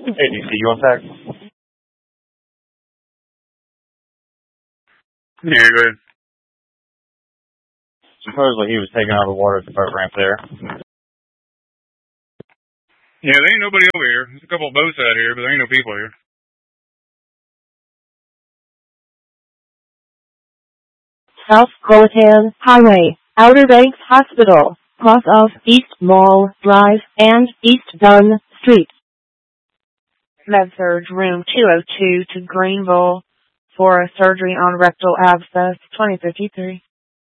Hey, DC, you on tax? Yeah, go ahead. Supposedly he was taking out the water at the boat ramp there. Yeah, there ain't nobody over here. There's a couple of boats out here, but there ain't no people here. South Croatan Highway, Outer Banks Hospital, cross of East Mall Drive and East Dunn Street. Med-Surg room 202 to Greenville for a surgery on rectal abscess, 2053.